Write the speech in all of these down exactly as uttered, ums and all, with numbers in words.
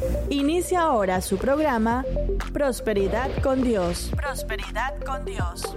Inicia ahora su programa Prosperidad con Dios. Prosperidad con Dios.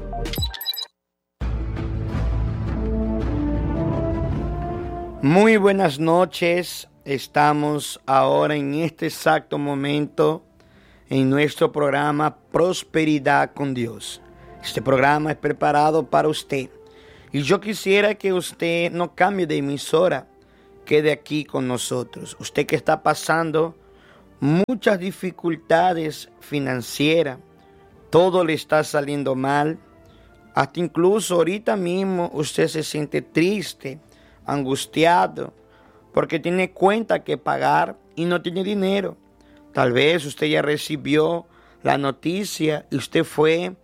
Muy buenas noches. Estamos ahora en este exacto momento en nuestro programa Prosperidad con Dios. Este programa es preparado para usted. Y yo quisiera que usted no cambie de emisora, quede aquí con nosotros. Usted que está pasando muchas dificultades financieras, todo le está saliendo mal, hasta incluso ahorita mismo usted se siente triste, angustiado, porque tiene cuenta que pagar y no tiene dinero. Tal vez usted ya recibió la noticia y usted fue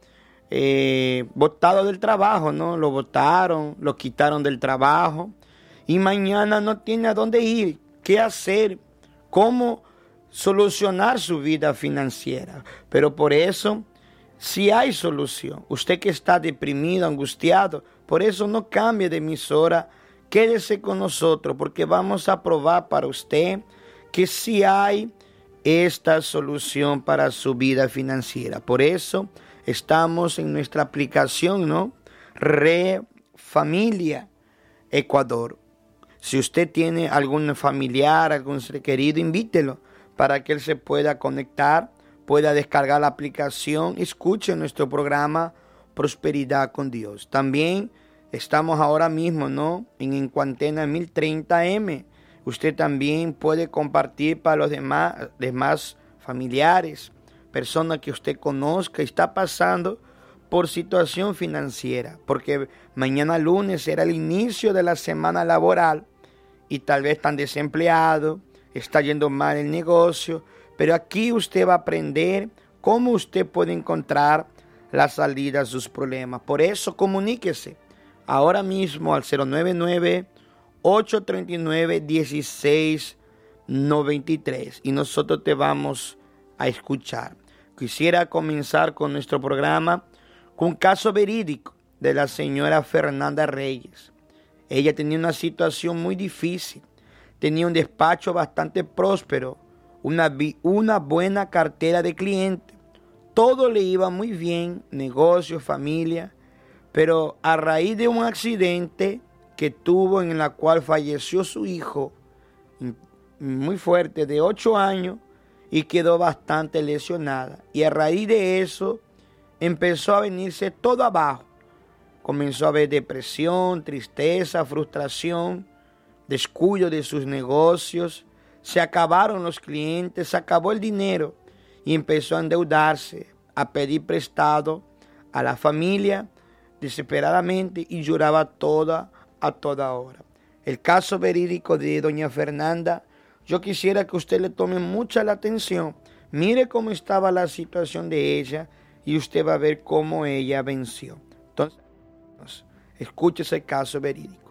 eh, botado del trabajo, ¿no? Lo botaron, lo quitaron del trabajo y mañana no tiene a dónde ir, qué hacer, cómo solucionar su vida financiera. Pero por eso, si hay solución. Usted que está deprimido, angustiado, por eso no cambie de emisora, quédese con nosotros, porque vamos a probar para usted que sí hay esta solución para su vida financiera. Por eso estamos en nuestra aplicación, ¿no? Re Familia Ecuador. Si usted tiene algún familiar, algún ser querido, invítelo para que él se pueda conectar, pueda descargar la aplicación, escuche nuestro programa Prosperidad con Dios. También estamos ahora mismo, ¿no? En Encuantena mil treinta eme. Usted también puede compartir para los demás, demás familiares, personas que usted conozca y está pasando por situación financiera, porque mañana lunes será el inicio de la semana laboral y tal vez están desempleados, está yendo mal el negocio, pero aquí usted va a aprender cómo usted puede encontrar la salida a sus problemas. Por eso comuníquese ahora mismo al cero nueve nueve, ocho tres nueve, uno seis nueve tres y nosotros te vamos a escuchar. Quisiera comenzar con nuestro programa con un caso verídico de la señora Fernanda Reyes. Ella tenía una situación muy difícil, tenía un despacho bastante próspero, una, una buena cartera de clientes, todo le iba muy bien, negocio, familia, pero a raíz de un accidente que tuvo en la cual falleció su hijo, muy fuerte, de ocho años, y quedó bastante lesionada. Y a raíz de eso empezó a venirse todo abajo. Comenzó a haber depresión, tristeza, frustración, descuido de sus negocios. Se acabaron los clientes, se acabó el dinero y empezó a endeudarse, a pedir prestado a la familia desesperadamente y lloraba toda a toda hora. El caso verídico de doña Fernanda, yo quisiera que usted le tome mucha la atención. Mire cómo estaba la situación de ella y usted va a ver cómo ella venció. Entonces, escuche ese caso verídico.